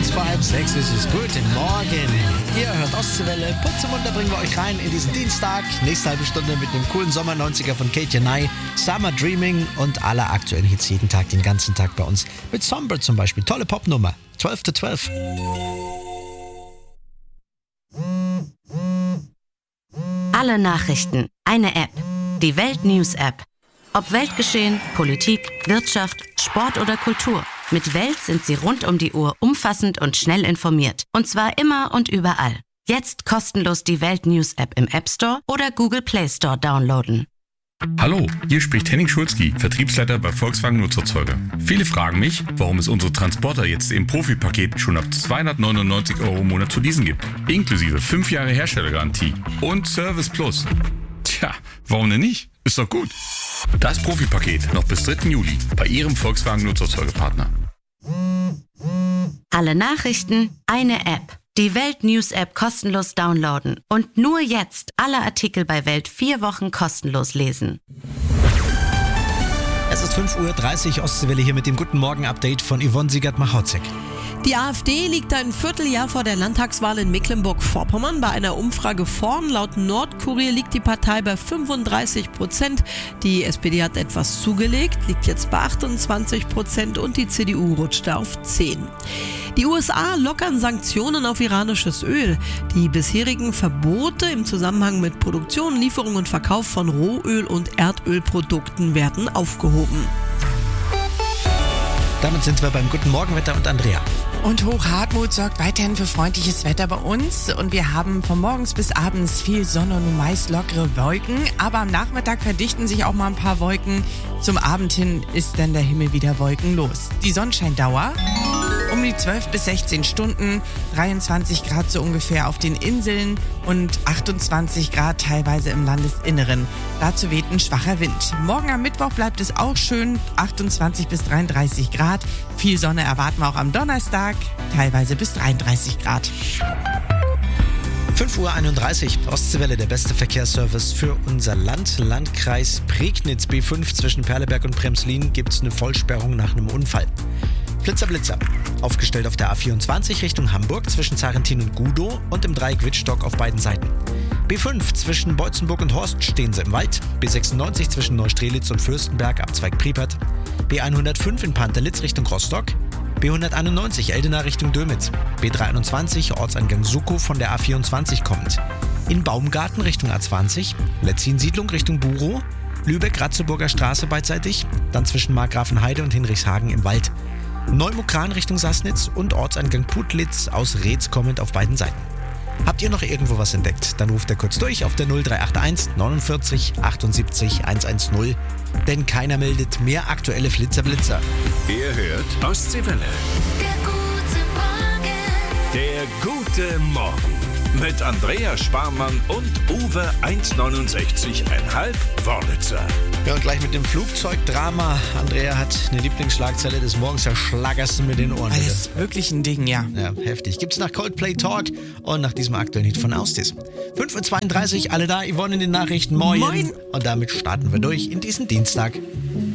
vor 5:30 ist es. Guten Morgen. Ihr hört Ostseewelle. Putzemunter bringen wir euch rein in diesen Dienstag. Nächste halbe Stunde mit einem coolen Sommer-90er von Kate Janai, Summer Dreaming und alle aktuellen Hits jeden Tag, den ganzen Tag bei uns. Mit Songbird zum Beispiel. Tolle Popnummer. 12 to 12. Alle Nachrichten, eine App. Die Welt News App. Ob Weltgeschehen, Politik, Wirtschaft, Sport oder Kultur. Mit Welt sind Sie rund um die Uhr umfassend und schnell informiert. Und zwar immer und überall. Jetzt kostenlos die Welt News App im App Store oder Google Play Store downloaden. Hallo, hier spricht Henning Schulzki, Vertriebsleiter bei Volkswagen Nutzerzeuger. Viele fragen mich, warum es unsere Transporter jetzt im Profipaket schon ab 299 € im Monat zu leasen gibt. Inklusive 5 Jahre Herstellergarantie und Service Plus. Tja, warum denn nicht? Ist doch gut. Das Profipaket noch bis 3. Juli bei Ihrem Volkswagen Nutzerzeugerpartner. Alle Nachrichten, eine App. Die Welt News App kostenlos downloaden. Und nur jetzt alle Artikel bei Welt 4 Wochen kostenlos lesen. Es ist 5:30 Uhr, Ostseewelle hier mit dem Guten Morgen-Update von Yvonne Siegert-Machotzek. Die AfD liegt ein Vierteljahr vor der Landtagswahl in Mecklenburg-Vorpommern bei einer Umfrage vorn. Laut Nordkurier liegt die Partei bei 35%. Die SPD hat etwas zugelegt, liegt jetzt bei 28% und die CDU rutschte auf 10%. Die USA lockern Sanktionen auf iranisches Öl. Die bisherigen Verbote im Zusammenhang mit Produktion, Lieferung und Verkauf von Rohöl und Erdölprodukten werden aufgehoben. Damit sind wir beim Guten Morgenwetter und Andrea. Und Hochhartmut sorgt weiterhin für freundliches Wetter bei uns. Und wir haben von morgens bis abends viel Sonne und meist lockere Wolken. Aber am Nachmittag verdichten sich auch mal ein paar Wolken. Zum Abend hin ist dann der Himmel wieder wolkenlos. Die Sonnenscheindauer um die 12 bis 16 Stunden, 23 Grad so ungefähr auf den Inseln und 28 Grad teilweise im Landesinneren. Dazu weht ein schwacher Wind. Morgen am Mittwoch bleibt es auch schön, 28 bis 33 Grad. Viel Sonne erwarten wir auch am Donnerstag, teilweise bis 33 Grad. 5:31 Uhr, Ostseewelle, der beste Verkehrsservice für unser Land. Landkreis Prignitz, B5 zwischen Perleberg und Premslin gibt es eine Vollsperrung nach einem Unfall. Blitzer. Aufgestellt auf der A24 Richtung Hamburg zwischen Zarentin und Gudow und im Dreieck Wittstock auf beiden Seiten. B5 zwischen Beutzenburg und Horst stehen sie im Wald. B96 zwischen Neustrelitz und Fürstenberg, Abzweig Priepert. B105 in Panterlitz Richtung Rostock. B191 Eldena Richtung Dömitz. B321 Ortseingang Suckow von der A24 kommend. In Baumgarten Richtung A20. Letzin-Siedlung Richtung Burow. Lübeck-Ratzeburger Straße beidseitig. Dann zwischen Markgrafenheide und Hinrichshagen im Wald. Neumukran Richtung Sassnitz und Ortseingang Putlitz aus Reetz kommend auf beiden Seiten. Habt ihr noch irgendwo was entdeckt? Dann ruft ihr kurz durch auf der 0381 49 78 110. Denn keiner meldet mehr aktuelle Flitzer-Blitzer. Ihr hört Ostseewelle. Der gute Morgen. Mit Andrea Sparmann und Uwe 1,69,5 Wornitzer. Ja, und gleich mit dem Flugzeugdrama. Andrea hat eine Lieblingsschlagzeile des Morgens, da schlagerst du mit den Ohren. Das ist wirklich ein Ding, ja. Ja, heftig. Gibt's nach Coldplay Talk und nach diesem aktuellen Hit von Austis. 5:32 Uhr, alle da, Yvonne in den Nachrichten. Moin. Moin. Und damit starten wir durch in diesen Dienstag.